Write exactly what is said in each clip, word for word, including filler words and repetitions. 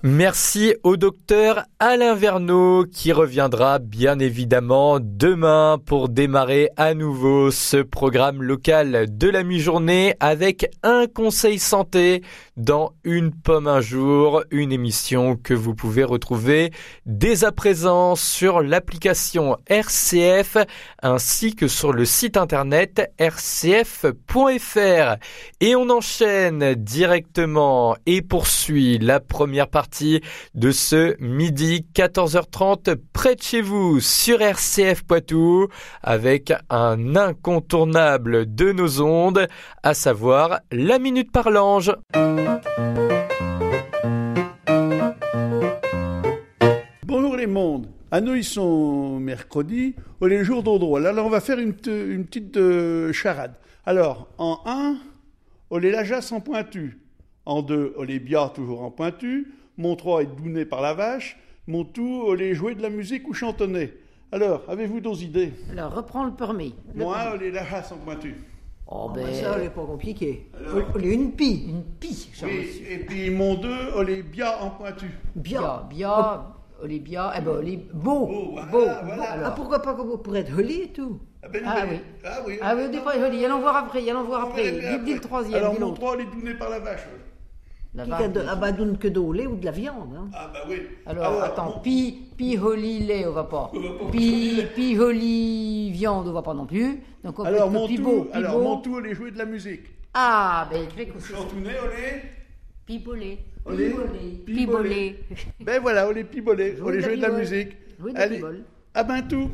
Merci au docteur Alain Verneau qui reviendra bien évidemment demain pour démarrer à nouveau ce programme local de la mi-journée avec un conseil santé dans Une pomme un jour, une émission que vous pouvez retrouver dès à présent sur l'application R C F ainsi que sur le site internet r c f point f r. Et on enchaîne directement et poursuit la première partie de ce midi quatorze heures trente près de chez vous sur R C F Poitou avec un incontournable de nos ondes, à savoir la Minute Parlange. Bonjour les mondes. À nous ils sont mercredi, ou les jours d'eau drôle. Alors on va faire une, une petite euh, charade. Alors en un, on les lajas en pointu. En deux, on les bia toujours en pointu. Mon trois est douné par la vache. Mon tout, on les jouer de la musique ou chantonner. Alors, avez-vous d'autres idées? Alors, reprends le permis. Le Moi, permis. on les lajas en pointu. Oh, Ah ben, ben ça, c'est pas compliqué. Alors, On est une pie. une pie, Charles. oui, et puis mon deux, on les bia en pointu. Bien, bien, Olivia, eh ben, Oli- beau, Beau, voilà, beau, voilà. beau, Ah, alors. pourquoi pas comme pour être holé et tout? Ah, ben, Ah ben, oui. Ah oui. Ah oui, au départ, Oli, allons voir après, allons voir On après. verra bien Dis, dis le après. troisième, Alors dis mon l'autre. trois, on les douné par la vache. La Qui vache, a de, bien ah sûr. bah donne que de au lait ou de la viande. Hein. Ah bah oui. Alors, attends, mon- pi, pi, holi, lait, on va pas. On va pas. Pi, pi, holi, viande, on va pas non plus. Donc, on Alors fait mon pi tout, beau, pi alors beau. mon tout, on les jouer de la musique. Ah, ben, écrit qu'on se Chantonner, on les... pibolé, On les... pibolé. Ben voilà, on les pibolait, on Jouer les de la jouait de la bibole. musique. Jouer de la Allez, bibole. à bientôt.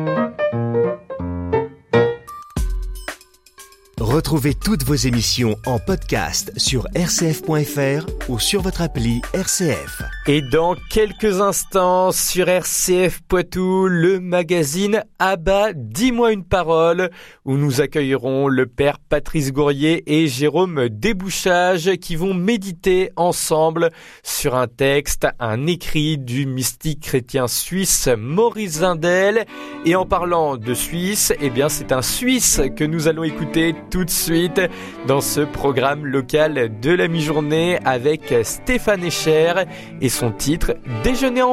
Retrouvez toutes vos émissions en podcast sur r c f point f r ou sur votre appli R C F. Et dans quelques instants sur R C F Poitou, le magazine Abba, dis-moi une parole, où nous accueillerons le père Patrice Gourrier et Jérôme Desbouchages qui vont méditer ensemble sur un texte, un écrit du mystique chrétien suisse Maurice Zindel. Et en parlant de Suisse, eh bien c'est un Suisse que nous allons écouter tout de suite dans ce programme local de la mi-journée avec Stéphane Escher et son titre Déjeuner en